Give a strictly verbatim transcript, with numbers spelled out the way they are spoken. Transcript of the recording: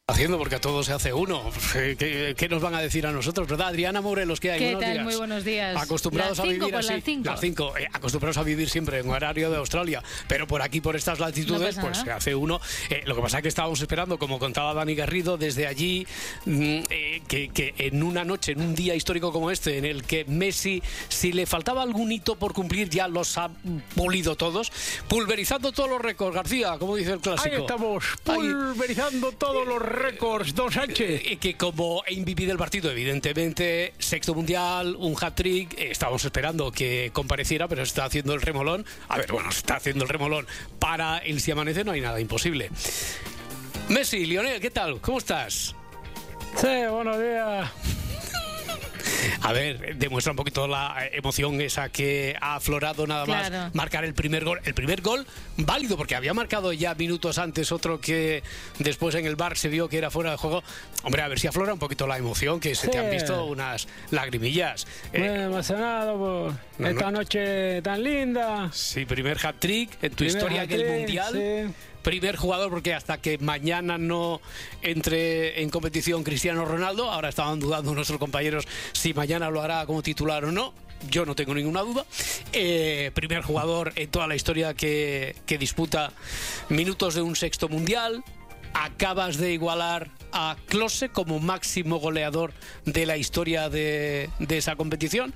Haciendo porque a todos se hace uno. ¿Qué, qué nos van a decir a nosotros, verdad? Adriana Morelos, ¿qué hay? ¿Qué buenos tal? días. Muy buenos días. Acostumbrados las a cinco, vivir pues así. Las cinco. Las cinco. Eh, acostumbrados a vivir siempre en horario de Australia. Pero por aquí, por estas latitudes, No pues nada. se hace uno. Eh, lo que pasa es que estábamos esperando, como contaba Dani Garrido, desde allí, mm, eh, que, que en una noche, en un día histórico como este, en el que Messi, si le faltaba algún hito por cumplir, ya los ha pulido todos, pulverizando todos los récords. García, como dice el clásico. Ahí estamos, pulverizando todos los récords, don Sánchez. Eh, que como M V P del partido, evidentemente, sexto mundial, un hat-trick, eh, estábamos esperando que compareciera, pero está haciendo el remolón. A ver, bueno, está haciendo el remolón para el Si Amanece, no hay nada imposible. Messi, Lionel, ¿qué tal? ¿Cómo estás? Sí, buenos días. A ver, demuestra un poquito la emoción esa que ha aflorado nada más Claro. marcar el primer gol. El primer gol válido, porque había marcado ya minutos antes otro que después en el V A R se vio que era fuera de juego. Hombre, a ver si aflora un poquito la emoción, que se Sí. te han visto unas lagrimillas. Muy Eh, emocionado por no, esta no. noche tan linda. sí, primer hat-trick en tu Primer historia en el hat-trick, Mundial. sí. Primer jugador, porque hasta que mañana no entre en competición Cristiano Ronaldo, ahora estaban dudando nuestros compañeros si mañana lo hará como titular o no. Yo no tengo ninguna duda. Eh, primer jugador en toda la historia que, que disputa minutos de un sexto mundial. Acabas de igualar a Klose como máximo goleador de la historia de, de esa competición.